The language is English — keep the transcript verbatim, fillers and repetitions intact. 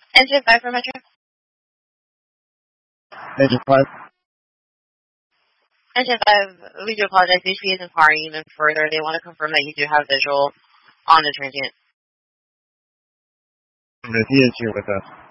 Engine five for Metro. Engine five. Engine five, we do apologize. H P is inquiring even further. They want to confirm that you do have visual on the transient. He is here with us.